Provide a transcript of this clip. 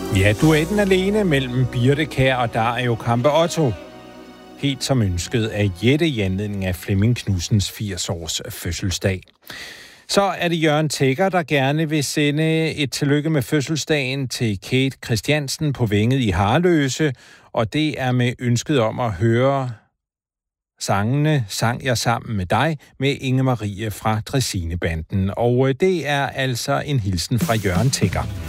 Ja, duetten alene mellem Birthe Kjær og Dario Campeotto. Helt som ønsket af Jette i anledning af Flemming Knudsens 80-års fødselsdag. Så er det Jørgen Tækker, der gerne vil sende et tillykke med fødselsdagen til Kate Christiansen på Vænget i Harløse, og det er med ønsket om at høre sangene Sang jeg sammen med dig med Inge Marie fra Dræsinebanden. Og det er altså en hilsen fra Jørgen Tækker.